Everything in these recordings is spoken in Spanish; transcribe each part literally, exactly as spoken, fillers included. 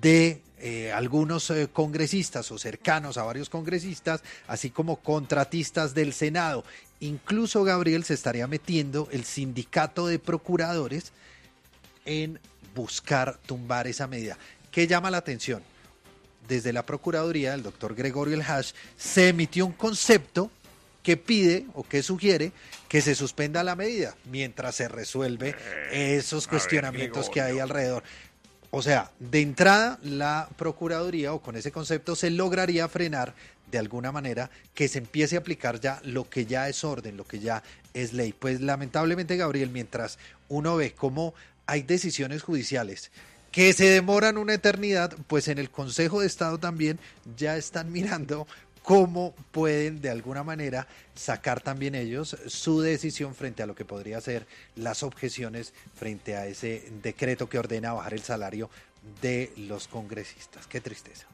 de eh, algunos eh, congresistas o cercanos a varios congresistas, así como contratistas del Senado. Incluso, Gabriel, se estaría metiendo el sindicato de procuradores en buscar tumbar esa medida. ¿Qué llama la atención? Desde la Procuraduría, el doctor Gregorio El Hash, se emitió un concepto que pide o que sugiere que se suspenda la medida mientras se resuelve esos cuestionamientos que hay alrededor. O sea, de entrada, la Procuraduría o con ese concepto se lograría frenar de alguna manera que se empiece a aplicar ya lo que ya es orden, lo que ya es ley. Pues lamentablemente, Gabriel, mientras uno ve cómo hay decisiones judiciales que se demoran una eternidad, pues en el Consejo de Estado también ya están mirando cómo pueden de alguna manera sacar también ellos su decisión frente a lo que podría ser las objeciones frente a ese decreto que ordena bajar el salario de los congresistas. Qué tristeza.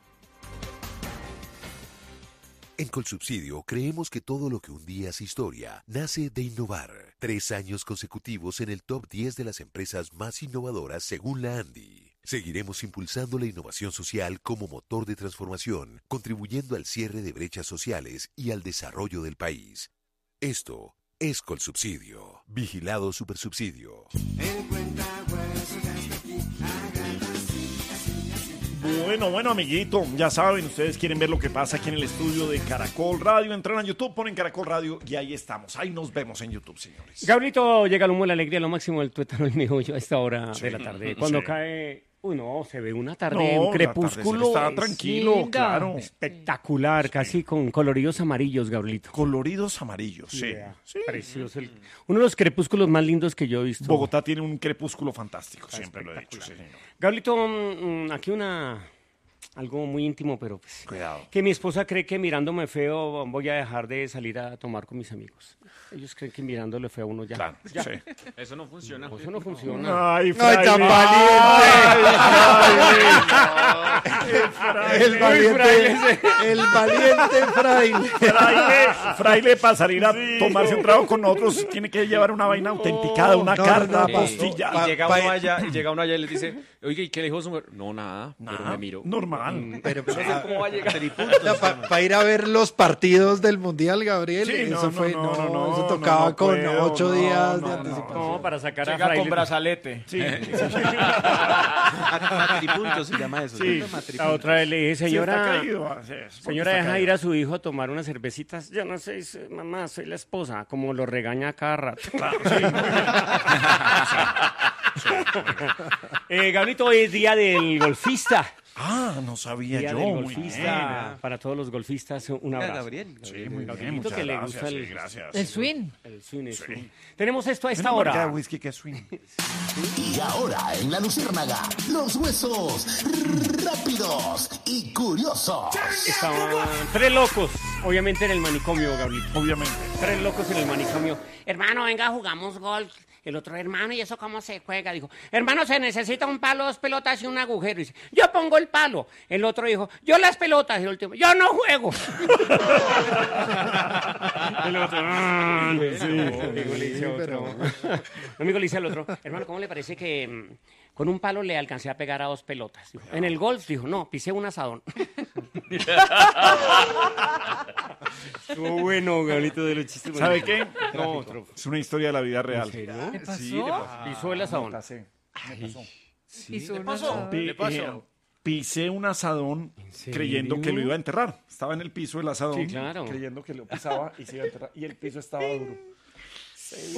En Colsubsidio creemos que todo lo que un día es historia nace de innovar. Tres años consecutivos en el top diez de las empresas más innovadoras según la ANDI. Seguiremos impulsando la innovación social como motor de transformación, contribuyendo al cierre de brechas sociales y al desarrollo del país. Esto es Colsubsidio. Vigilado Supersubsidio. Bueno, bueno, amiguito, ya saben, ustedes quieren ver lo que pasa aquí en el estudio de Caracol Radio, entran a YouTube, ponen Caracol Radio y ahí estamos, ahí nos vemos en YouTube, señores. Gabrielito, llega el humo de la alegría, lo máximo del tuétano y yo a esta hora Sí, de la tarde. Cuando sí. cae, uy no, se ve una tarde, No, un crepúsculo. está tranquilo, linda, claro. espectacular, Sí. casi con coloridos amarillos, Gabrielito. Coloridos amarillos, sí. Vea, sí. Precioso. El- uno de los crepúsculos más lindos que yo he visto. Bogotá tiene un crepúsculo fantástico, siempre lo he dicho, sí, señor. Gabrielito, mm, aquí una... algo muy íntimo, pero pues... Cuidado. Que mi esposa cree que mirándome feo voy a dejar de salir a tomar con mis amigos. Ellos creen que mirándole feo a uno ya. Claro, ya. sí. Eso no funciona. No, eso no funciona. Ay, ¡Ay, fraile. tan valiente! El valiente, el valiente fraile. Fraile, fraile para salir a tomarse un trago con nosotros tiene que llevar una vaina autenticada, una no, carta, no, Sí. postilla. Pa- Y llega pa- uno allá, y llega uno allá y le dice, oiga, ¿y qué le dijo su mujer? No, nada, pero Nada, me miro. normal. Pero No sé cómo va a llegar. para ir a ver los partidos del Mundial, Gabriel, Sí, no, eso no, fue, no, no, no, no, eso no, tocaba no con puedo, ocho no, días no, de no. anticipación. No, para sacar a Llega Fraile. con brazalete. Sí, Matripunto se llama eso. Sí. La otra vez le dije, sí, está señora, caído, ah, sí, es porque señora, está deja caído. ir a su hijo a tomar unas cervecitas. Yo no sé, dice, mamá, soy la esposa, como lo regaña cada rato. eh, Gabrielito, hoy es día del golfista. Ah, no sabía Día yo. del Muy golfista. bien. Para todos los golfistas, un abrazo. Gabriel. Sí, muy bien, Gabrielito, muchas que le gracias, gusta el- sí, gracias. El swing. El swing, el Sí. swing. Tenemos esto a Es esta una marca de hora. whisky que es swing. Y ahora en la Luciérnaga, los huesos rápidos y curiosos. Estaban tres locos, obviamente en el manicomio, Gabrielito. Obviamente. Tres locos en el manicomio. Hermano, venga, jugamos golf. El otro, hermano, ¿y eso cómo se juega? Dijo, hermano, se necesita un palo, dos pelotas y un agujero. Dice, yo pongo el palo. El otro dijo, yo las pelotas. Y el último, yo no juego. El otro, ah, sí. Un amigo le dice a otro. Un amigo le dice al otro, hermano, ¿cómo le parece que mm, con un palo le alcancé a pegar a dos pelotas? Dijo, en el golf, dijo, no, pisé un asadón. Estuvo bueno, Gabrielito, de los chistes. ¿Sabe qué? No, otro. Es una historia de la vida real. ¿En serio? ¿Qué pasó? Sí, le pasó. Pisó el asadón. Pasé. Me pasó. Hizo ¿Le una pasó? asada. Pi- ¿Le pasó? eh, pisé un asadón serio? creyendo que lo iba a enterrar. Estaba en el piso del asadón, Sí, claro. creyendo que lo pisaba y se iba a enterrar. Y el piso estaba duro. Es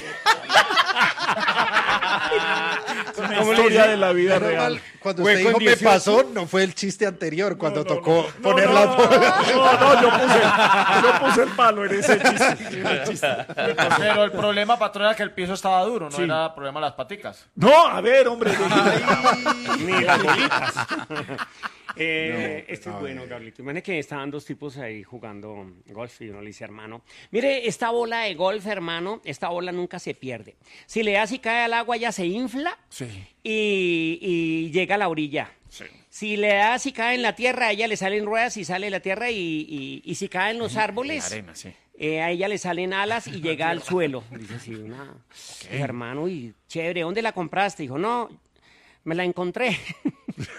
una ¿Cómo le historia dice? de la vida Menos real. mal, cuando Fue usted con dijo me dieciocho. pasó, no fue el chiste anterior, cuando No, no, tocó no, poner no, las no, bolas. No, no, yo puse, yo puse el palo en ese chiste. en el chiste. Pero el problema, patrón, era que el piso estaba duro, no Sí. era problema de las paticas. No, a ver, hombre. Ni las bolitas. Eh, este es bueno, Gabrielito. Imagínate que estaban dos tipos ahí jugando golf y uno le dice, hermano, mire, esta bola de golf, hermano, esta bola nunca se pierde. Si le das y cae al agua, ya se infla Sí. y, y llega a la orilla. Sí. Si le das y cae en la tierra, a ella le salen ruedas y sale la tierra y, y, y si cae en los árboles, La arena, sí. eh, a ella le salen alas y llega al suelo. Dice así, una... Dijo, hermano, y chévere, ¿dónde la compraste? Dijo, no, me la encontré.